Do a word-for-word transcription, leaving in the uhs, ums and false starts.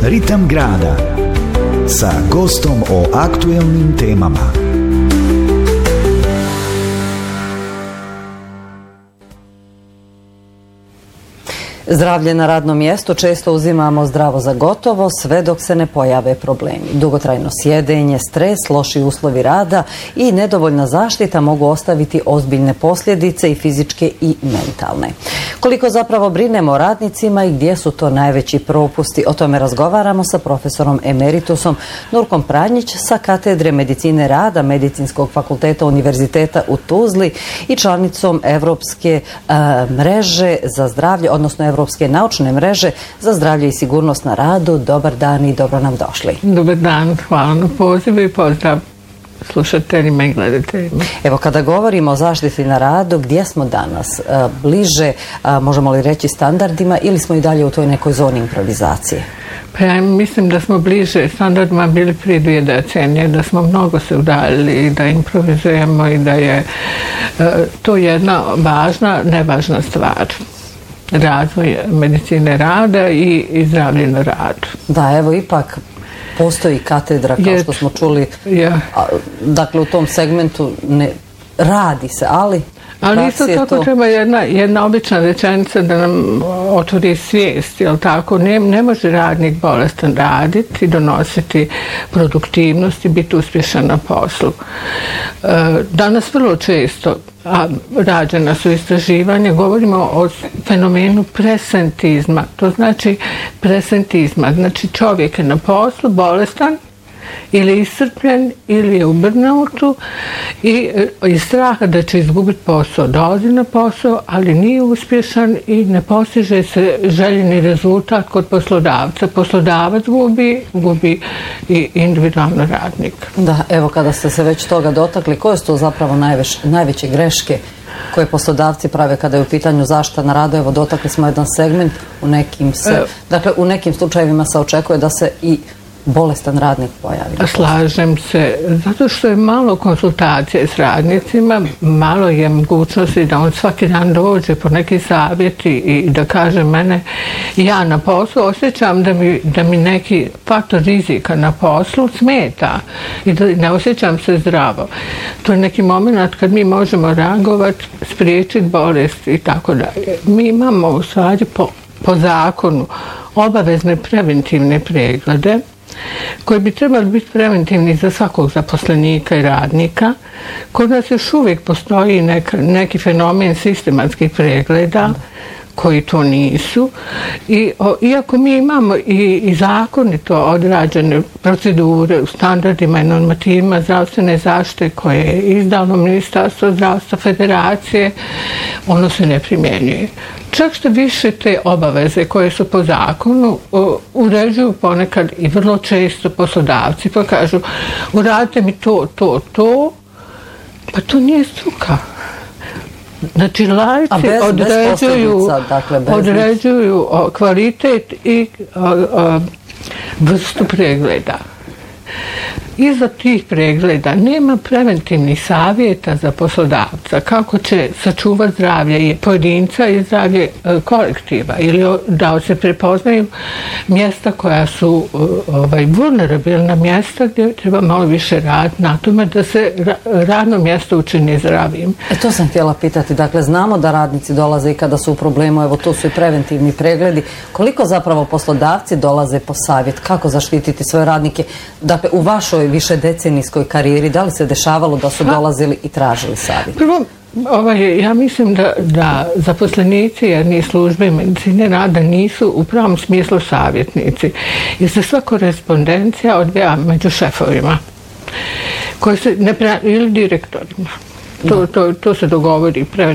Ritam grada sa gostom o aktuelnim temama. Zdravlje na radnom mjestu često uzimamo zdravo za gotovo sve dok se ne pojave problemi. Dugotrajno sjedenje, stres, loši uslovi rada i nedovoljna zaštita mogu ostaviti ozbiljne posljedice i fizičke i mentalne. Koliko zapravo brinemo o radnicima i gdje su to najveći propusti? O tome razgovaramo sa profesorom emeritusom Nurkom Pranjić sa katedre medicine rada Medicinskog fakulteta Univerziteta u Tuzli i članicom Evropske uh, mreže za zdravlje, odnosno Evropske naučne mreže za zdravlje i sigurnost na radu. Dobar dan i dobro nam došli. Dobar dan, hvala na pozivu i pozdrav slušateljima i gledateljima. Evo, kada govorimo o zaštiti na radu, gdje smo danas? Bliže, možemo li reći, standardima ili smo i dalje u toj nekoj zoni improvizacije? Pa ja mislim da smo bliže standardima bili prije dvije decenije, da smo mnogo se udaljili i da improvizujemo i da je to jedna važna, nevažna stvar. Razvoj medicine rada i, i zdravlje na radu. Da, evo ipak postoji katedra, kao što smo čuli. Ja. Dakle, u tom segmentu ne radi se, ali... Ali isto tako to... treba jedna, jedna obična rečenica da nam otvori svijest, jel tako? Ne, ne može radnik bolestan raditi i donositi produktivnost i biti uspješan na poslu. E, danas vrlo često, a rađena su istraživanja, govorimo o fenomenu presentizma. To znači presentizma, znači čovjek je na poslu bolestan, ili iscrpljen, ili je u burnoutu i iz straha da će izgubiti posao, dolazi na posao, ali nije uspješan i ne postiže se željeni rezultat kod poslodavca. Poslodavac gubi, gubi i individualno radnik. Da, evo kada ste se već toga dotakli, koje su to zapravo najveš, najveće greške koje poslodavci prave kada je u pitanju zaštita na radu? Evo, dotakli smo jedan segment, u nekim se, e, dakle, u nekim slučajevima se očekuje da se i bolestan radnik pojavi. Slažem se, zato što je malo konsultacije s radnicima, malo je mogućnosti da on svaki dan dođe po neki savjeti i da kaže mene, ja na poslu osjećam da mi, da mi neki faktor rizika na poslu smeta i da ne osjećam se zdravo. To je neki moment kad mi možemo reagovati, spriječiti bolest i tako dalje. Mi imamo u stvari po, po zakonu obavezne preventivne preglede koji bi trebali biti preventivni za svakog zaposlenika i radnika. Kod nas još uvijek postoji nek, neki fenomen sistematskih pregleda koji to nisu. I, o, iako mi imamo i, i zakonito odrađene procedure u standardima i normativima zdravstvene zaštite koje je izdalo Ministarstvo zdravstva Federacije, ono se ne primjenjuje. Čak što više te obaveze koje su po zakonu o, uređuju ponekad i vrlo često poslodavci pa kažu uradite mi to, to, to, pa to nije struka. Znači, laici bez, određuju, bez dakle, bez određuju o, kvalitet i o, o, vrstu pregleda. Iza tih pregleda nema preventivnih savjeta za poslodavca kako će sačuvati zdravlje pojedinca i zdravlje kolektiva ili da se prepoznaju mjesta koja su ovaj, vulnerabilna mjesta gdje treba malo više raditi na tome da se radno mjesto učini zdravim. E to sam htjela pitati. Dakle, znamo da radnici dolaze i kada su u problemu, evo to su i preventivni pregledi. Koliko zapravo poslodavci dolaze po savjet? Kako zaštititi svoje radnike? Dakle, u vašoj više decenijskoj karijeri, da li se dešavalo da su dolazili i tražili savjet? Prvo, ovaj, ja mislim da, da zaposlenici jednih službe medicine rada nisu u pravom smislu savjetnici. Jer se sva korespondencija odvija među šefovima koji se ne pre, ili direktorima. To, to, to se dogovori preventivno.